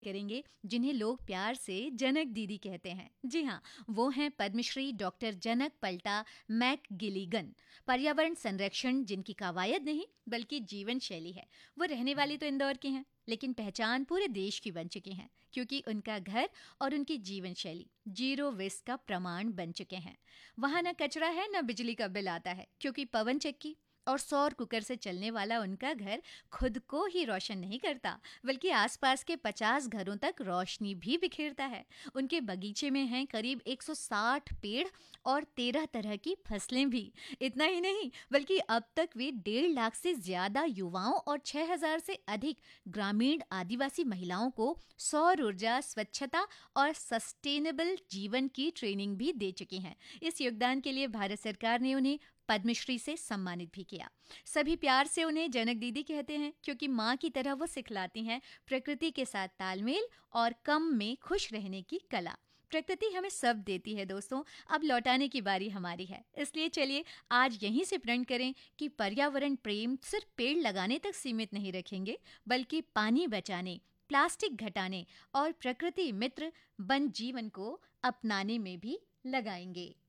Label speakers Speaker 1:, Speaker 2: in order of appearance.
Speaker 1: करेंगे जिन्हें लोग प्यार से जनक दीदी कहते हैं। जी हाँ, वो हैं पद्मश्री डॉक्टर जनक पलटा मैकगिलिगन। पर्यावरण संरक्षण जिनकी कवायद नहीं बल्कि जीवन शैली है। वो रहने वाले तो इंदौर के हैं, लेकिन पहचान पूरे देश की बन चुके हैं, क्योंकि उनका घर और उनकी जीवन शैली जीरो वेस्ट का प्रमाण बन चुके हैं। वहाँ न कचरा है न बिजली का बिल आता है, क्योंकि पवन चक्की और सौर कुकर से चलने वाला उनका घर खुद को ही रोशन नहीं करता, बल्कि आसपास के 50 घरों तक रोशनी भी बिखेरता है। उनके बगीचे में हैं करीब 160 पेड़ और 13 तरह की फसलें भी। इतना ही नहीं, बल्कि अब तक वे 1.5 लाख से ज्यादा युवाओं और 6000 से अधिक ग्रामीण आदिवासी महिलाओं को सौर ऊर्जा, स्वच्छता और सस्टेनेबल जीवन की ट्रेनिंग भी दे चुकी हैं। इस योगदान के लिए भारत सरकार ने उन्हें पद्मश्री से सम्मानित भी किया। सभी प्यार से उन्हें जनक दीदी कहते हैं, क्योंकि माँ की तरह वो सिखलाती हैं प्रकृति के साथ तालमेल और कम में खुश रहने की कला। प्रकृति हमें सब देती है दोस्तों, अब लौटाने की बारी हमारी है। इसलिए चलिए आज यहीं से प्रण करें कि पर्यावरण प्रेम सिर्फ पेड़ लगाने तक सीमित नहीं रखेंगे, बल्कि पानी बचाने, प्लास्टिक घटाने और प्रकृति मित्र वन जीवन को अपनाने में भी लगाएंगे।